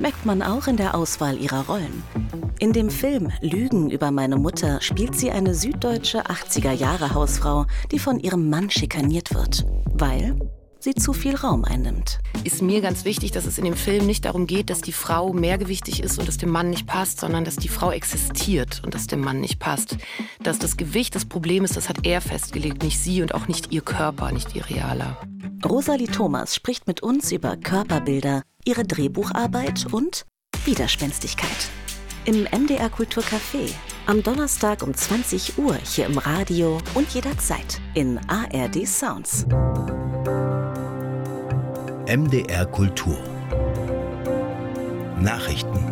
merkt man auch in der Auswahl ihrer Rollen. In dem Film Lügen über meine Mutter spielt sie eine süddeutsche 80er-Jahre-Hausfrau, die von ihrem Mann schikaniert wird, weil sie zu viel Raum einnimmt. Ist mir ganz wichtig, dass es in dem Film nicht darum geht, dass die Frau mehrgewichtig ist und es dem Mann nicht passt, sondern dass die Frau existiert und es dem Mann nicht passt. Dass das Gewicht das Problem ist, das hat er festgelegt, nicht sie und auch nicht ihr Körper, nicht ihr realer. Rosalie Thomas spricht mit uns über Körperbilder, ihre Drehbucharbeit und Widerspenstigkeit. Im MDR Kulturcafé. Am Donnerstag um 20 Uhr hier im Radio und jederzeit in ARD Sounds. MDR Kultur. Nachrichten.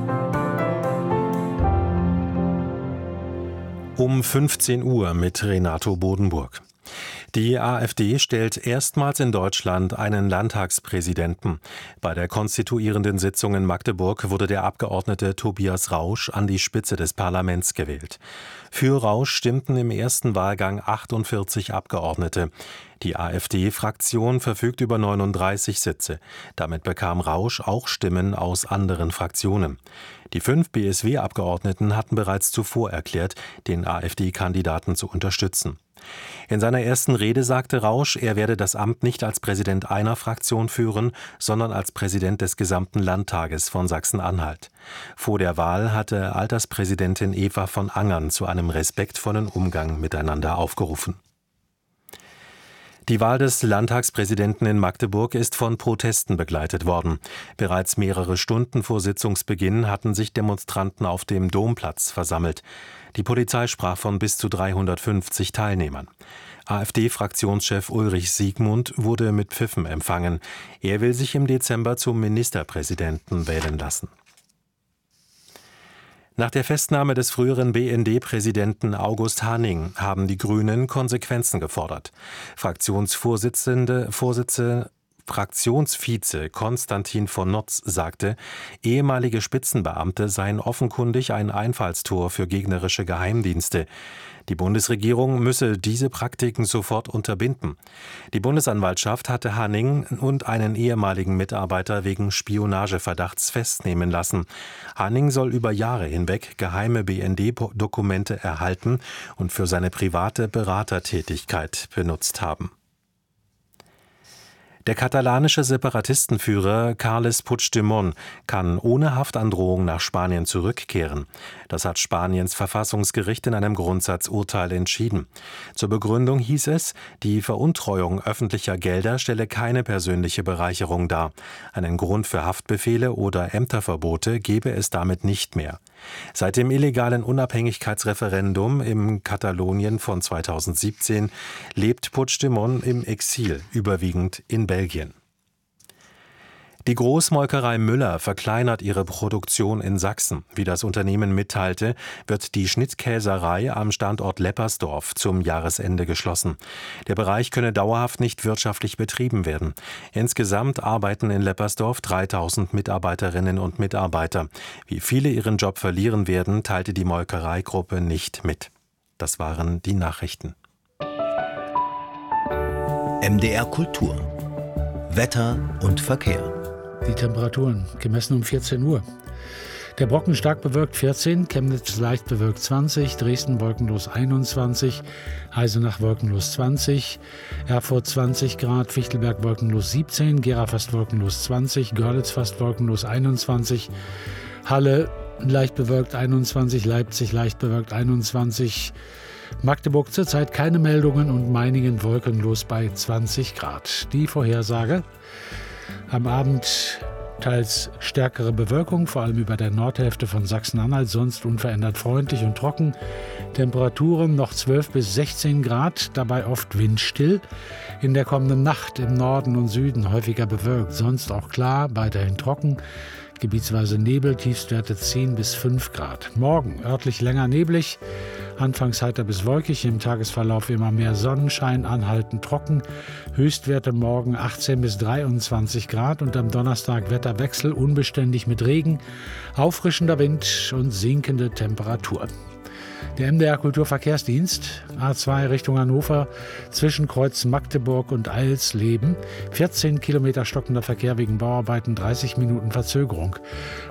Um 15 Uhr mit Renato Bodenburg. Die AfD stellt erstmals in Deutschland einen Landtagspräsidenten. Bei der konstituierenden Sitzung in Magdeburg wurde der Abgeordnete Tobias Rausch an die Spitze des Parlaments gewählt. Für Rausch stimmten im ersten Wahlgang 48 Abgeordnete. Die AfD-Fraktion verfügt über 39 Sitze. Damit bekam Rausch auch Stimmen aus anderen Fraktionen. Die 5 BSW-Abgeordneten hatten bereits zuvor erklärt, den AfD-Kandidaten zu unterstützen. In seiner ersten Rede sagte Rausch, er werde das Amt nicht als Präsident einer Fraktion führen, sondern als Präsident des gesamten Landtages von Sachsen-Anhalt. Vor der Wahl hatte Alterspräsidentin Eva von Angern zu einem respektvollen Umgang miteinander aufgerufen. Die Wahl des Landtagspräsidenten in Magdeburg ist von Protesten begleitet worden. Bereits mehrere Stunden vor Sitzungsbeginn hatten sich Demonstranten auf dem Domplatz versammelt. Die Polizei sprach von bis zu 350 Teilnehmern. AfD-Fraktionschef Ulrich Siegmund wurde mit Pfiffen empfangen. Er will sich im Dezember zum Ministerpräsidenten wählen lassen. Nach der Festnahme des früheren BND-Präsidenten August Hanning haben die Grünen Konsequenzen gefordert. Fraktionsvize Konstantin von Notz sagte, ehemalige Spitzenbeamte seien offenkundig ein Einfallstor für gegnerische Geheimdienste. Die Bundesregierung müsse diese Praktiken sofort unterbinden. Die Bundesanwaltschaft hatte Hanning und einen ehemaligen Mitarbeiter wegen Spionageverdachts festnehmen lassen. Hanning soll über Jahre hinweg geheime BND-Dokumente erhalten und für seine private Beratertätigkeit benutzt haben. Der katalanische Separatistenführer Carles Puigdemont kann ohne Haftandrohung nach Spanien zurückkehren. Das hat Spaniens Verfassungsgericht in einem Grundsatzurteil entschieden. Zur Begründung hieß es, die Veruntreuung öffentlicher Gelder stelle keine persönliche Bereicherung dar. Einen Grund für Haftbefehle oder Ämterverbote gebe es damit nicht mehr. Seit dem illegalen Unabhängigkeitsreferendum in Katalonien von 2017 lebt Puigdemont im Exil, überwiegend in Belgien. Die Großmolkerei Müller verkleinert ihre Produktion in Sachsen. Wie das Unternehmen mitteilte, wird die Schnittkäserei am Standort Leppersdorf zum Jahresende geschlossen. Der Bereich könne dauerhaft nicht wirtschaftlich betrieben werden. Insgesamt arbeiten in Leppersdorf 3000 Mitarbeiterinnen und Mitarbeiter. Wie viele ihren Job verlieren werden, teilte die Molkereigruppe nicht mit. Das waren die Nachrichten. MDR Kultur. Wetter und Verkehr. Die Temperaturen gemessen um 14 Uhr. Der Brocken stark bewölkt 14, Chemnitz leicht bewölkt 20, Dresden wolkenlos 21, Eisenach wolkenlos 20, Erfurt 20 Grad, Fichtelberg wolkenlos 17, Gera fast wolkenlos 20, Görlitz fast wolkenlos 21, Halle leicht bewölkt 21, Leipzig leicht bewölkt 21, Magdeburg zurzeit keine Meldungen und Meiningen wolkenlos bei 20 Grad. Die Vorhersage: Am Abend teils stärkere Bewölkung, vor allem über der Nordhälfte von Sachsen-Anhalt, sonst unverändert freundlich und trocken. Temperaturen noch 12 bis 16 Grad, dabei oft windstill. In der kommenden Nacht im Norden und Süden häufiger bewölkt, sonst auch klar, weiterhin trocken. Gebietsweise Nebel, Tiefstwerte 10 bis 5 Grad. Morgen örtlich länger neblig, anfangs heiter bis wolkig, im Tagesverlauf immer mehr Sonnenschein, anhaltend trocken. Höchstwerte morgen 18 bis 23 Grad und am Donnerstag Wetterwechsel, unbeständig mit Regen, auffrischender Wind und sinkende Temperaturen. Der MDR Kulturverkehrsdienst, A2 Richtung Hannover, zwischen Kreuz Magdeburg und Eilsleben, 14 Kilometer stockender Verkehr wegen Bauarbeiten, 30 Minuten Verzögerung.